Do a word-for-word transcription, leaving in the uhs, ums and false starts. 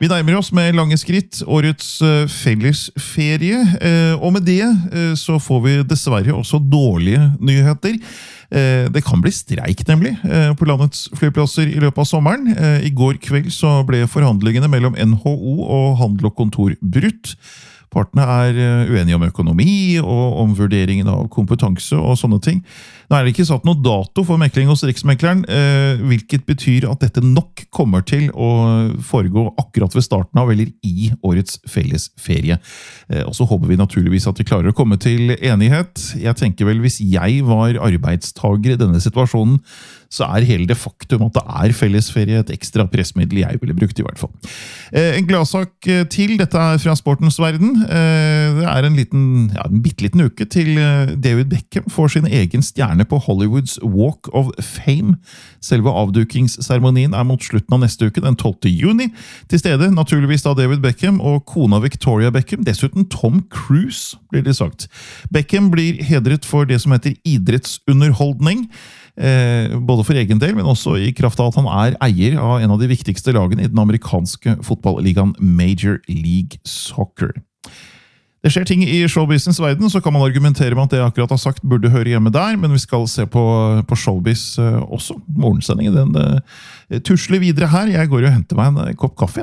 Vi nærmer oss med lange skritt årets fellesferie, og med det så får vi dessverre også dårlige nyheter. Det kan bli streik nemlig på landets flyplasser i løpet av sommeren. I går kveld så ble forhandlingene mellom N H O og Handel og Kontor brutt. Partene er uenige om økonomi og om vurderingen av kompetanse og sånne ting. Nå er det ikke satt noe dato for mekling hos Riksmekleren, hvilket betyr at dette nok kommer til å foregå akkurat ved starten av eller i årets fellesferie. Og så håper vi naturligvis at vi klarer å komme til enighet. Jeg tenker vel hvis jeg var arbeidstager i denne situasjonen, så er hele det faktum at det er fellesferie et ekstra pressmiddel jeg ville brukt i hvert fall. En gladsak til, dette er fra sportens verden. Det er en liten, ja, en bitteliten uke til David Beckham får sin egen stjerne på Hollywoods Walk of Fame. Selve avdukingsseremonien er mot slutten av neste uke, den tolvte juni. Til stede naturligvis da David Beckham og kona Victoria Beckham, dessuten Tom Cruise, blir det sagt. Beckham blir hedret for det som heter idrettsunderholdning, Eh, både for egen del, men også i kraft av at han er eier av en av de viktigste lagene i den amerikanske fotballligaen Major League Soccer. Det skjer ting i showbusiness verden, så kan man argumentere med at det jeg akkurat har sagt burde høre hjemme der, men vi skal se på, på showbiz eh, også. Morgensendingen, den eh, tusler videre her. Jeg går og henter meg en kopp kaffe.